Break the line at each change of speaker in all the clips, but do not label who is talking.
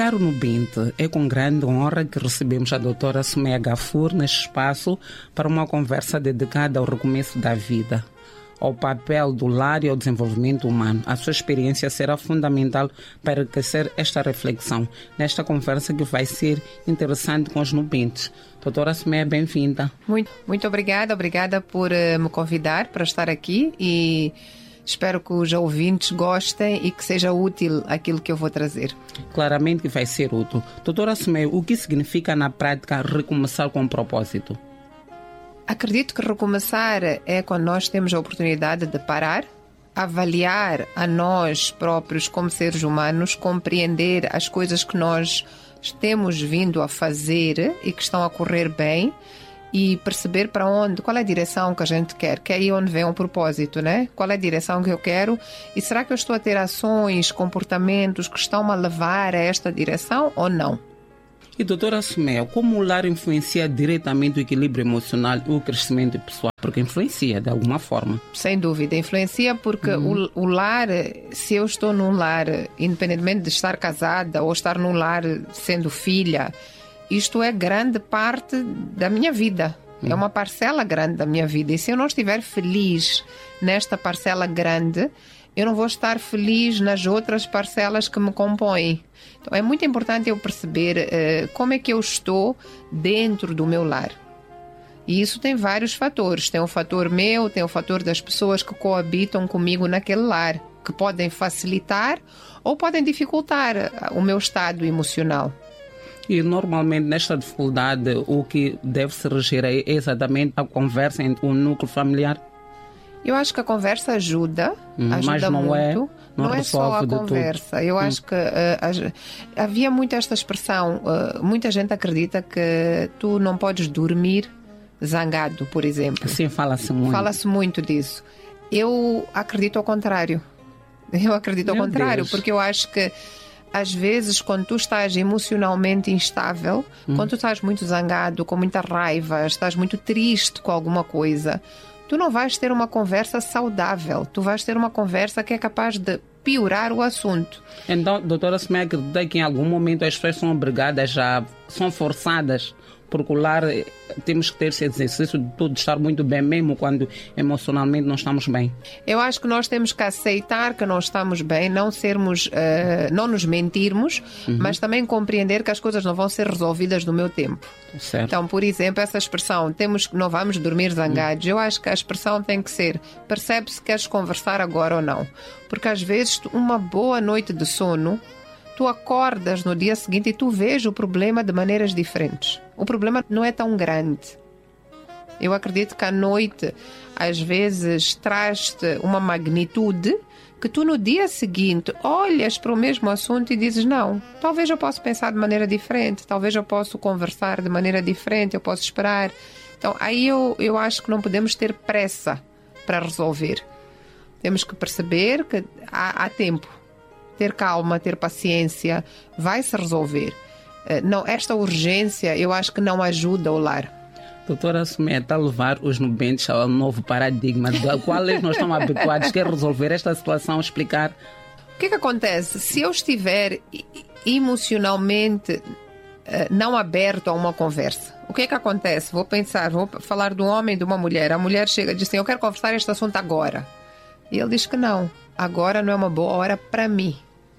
Caro Nubente, é com grande honra que recebemos a doutora Someia Gafur neste espaço para uma conversa dedicada ao recomeço da vida, ao papel do lar e ao desenvolvimento humano. A sua experiência será fundamental para enriquecer esta reflexão nesta conversa que vai ser interessante com os nubentes. Doutora Someia, bem-vinda.
Muito obrigada por me convidar para estar aqui e espero que os ouvintes gostem e que seja útil aquilo que eu vou trazer.
Claramente que vai ser útil. Doutora Someia, o que significa na prática recomeçar com propósito?
Acredito que recomeçar é quando nós temos a oportunidade de parar, avaliar a nós próprios como seres humanos, compreender as coisas que nós temos vindo a fazer e que estão a correr bem e perceber para onde, qual é a direção que a gente quer, que é aí onde vem o propósito, né? Qual é a direção que eu quero e será que eu estou a ter ações, comportamentos que estão a levar a esta direção ou não?
E doutora Someia, como o lar influencia diretamente o equilíbrio emocional e o crescimento pessoal? Porque influencia de alguma forma.
Sem dúvida, influencia porque o lar, se eu estou num lar, independentemente de estar casada ou estar num lar sendo filha, isto é grande parte da minha vida. É uma parcela grande da minha vida. E se eu não estiver feliz nesta parcela grande, eu não vou estar feliz nas outras parcelas que me compõem. Então é muito importante eu perceber como é que eu estou dentro do meu lar. E isso tem vários fatores. Tem o fator meu, tem o fator das pessoas que coabitam comigo naquele lar, que podem facilitar ou podem dificultar o meu estado emocional.
E normalmente nesta dificuldade o que deve se reger é exatamente a conversa entre o núcleo familiar?
Eu acho que a conversa ajuda
mas não
muito.
Não
é só a conversa.
Tudo.
Eu acho que havia muito esta expressão. Muita gente acredita que tu não podes dormir zangado, por exemplo.
Sim, fala-se muito.
Fala-se muito disso. Eu acredito ao contrário. Porque eu acho que às vezes, quando tu estás emocionalmente instável, quando tu estás muito zangado, com muita raiva, estás muito triste com alguma coisa, tu não vais ter uma conversa saudável. Tu vais ter uma conversa que é capaz de piorar o assunto.
Então, doutora Someia, acredita que em algum momento as pessoas são obrigadas, são forçadas, porque o lar temos que ter esse exercício de tudo estar muito bem, mesmo quando emocionalmente não estamos bem.
Eu acho que nós temos que aceitar que não estamos bem, não nos mentirmos, mas também compreender que as coisas não vão ser resolvidas no meu tempo.
Certo.
Então, por exemplo, essa expressão, não vamos dormir zangados, eu acho que a expressão tem que ser, percebe se queres conversar agora ou não. Porque às vezes uma boa noite de sono, tu acordas no dia seguinte e tu vês o problema de maneiras diferentes. O problema não é tão grande. Eu acredito que a noite, às vezes, traz-te uma magnitude que tu no dia seguinte olhas para o mesmo assunto e dizes, não, talvez eu possa pensar de maneira diferente, talvez eu possa conversar de maneira diferente, eu posso esperar. Então, aí eu acho que não podemos ter pressa para resolver. Temos que perceber que há tempo. Ter calma, ter paciência, vai se resolver. Não, esta urgência eu acho que não ajuda o lar.
Doutora Someia, está a levar os nubentes ao novo paradigma do qual nós estamos habituados. Quer resolver esta situação, explicar?
O que acontece? Se eu estiver emocionalmente não aberto a uma conversa, o que acontece? Vou falar de um homem e de uma mulher. A mulher chega e diz assim, eu quero conversar este assunto agora. E ele diz que não, agora não é uma boa hora para mim.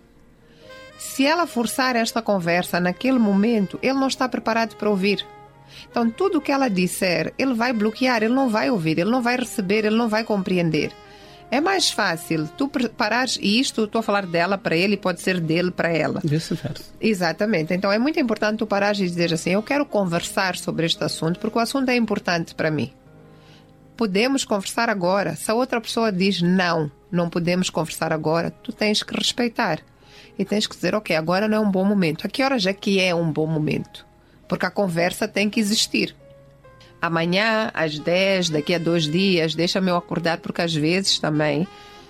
Se ela forçar esta conversa naquele momento, ele não está preparado para ouvir. Então, tudo o que ela disser, ele vai bloquear, ele não vai ouvir, ele não vai receber, ele não vai compreender. É mais fácil tu preparares, e isto estou a falar dela para ele, pode ser dele para ela.
Vice-versa.
Exatamente. Então, é muito importante tu parares e dizer assim, eu quero conversar sobre este assunto, porque o assunto é importante para mim. Podemos conversar agora. Se a outra pessoa diz não podemos conversar agora, tu tens que respeitar. E tens que dizer, ok, agora não é um bom momento. A que horas é que é um bom momento? Porque a conversa tem que existir. Amanhã, às 10, daqui a 2 dias, deixa-me eu acordar, porque às vezes também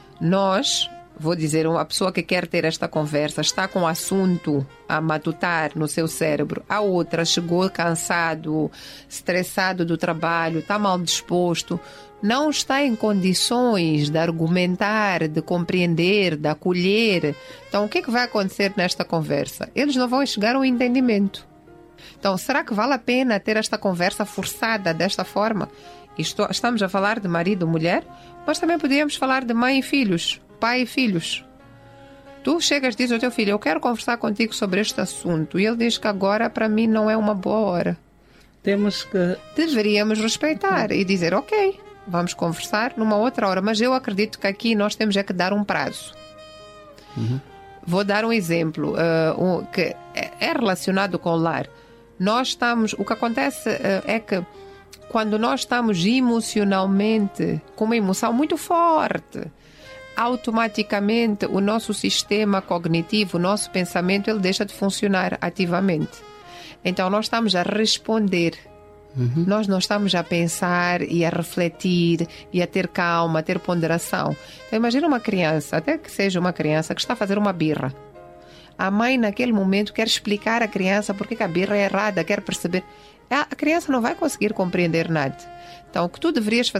vou dizer, uma pessoa que quer ter esta conversa está com o assunto a matutar no seu cérebro. A outra chegou cansado, estressado do trabalho, está mal disposto. não está em condições de argumentar, de compreender, de acolher, então o que é que vai acontecer nesta conversa? Eles não vão chegar a um entendimento. Então, será que vale a pena ter esta conversa forçada desta forma? Estamos a falar de marido e mulher, mas também podíamos falar de mãe e filhos, pai e filhos. Tu chegas e dizes ao teu filho, eu quero conversar contigo sobre este assunto, e ele diz que agora para mim não é uma boa hora. Deveríamos respeitar e dizer, ok, vamos conversar numa outra hora, mas eu acredito que aqui nós temos é que dar um prazo. Vou dar um exemplo que é relacionado com o lar. O que acontece é que quando nós estamos emocionalmente com uma emoção muito forte, automaticamente o nosso sistema cognitivo, o nosso pensamento, ele deixa de funcionar ativamente. Então nós estamos a responder. Nós não estamos a pensar e a refletir e a ter calma, a ter ponderação. Então imagina uma criança, até que seja uma criança que está a fazer uma birra. A mãe naquele momento quer explicar à criança porque que a birra é errada, quer perceber. A criança não vai conseguir compreender nada. Então o que tu deverias fazer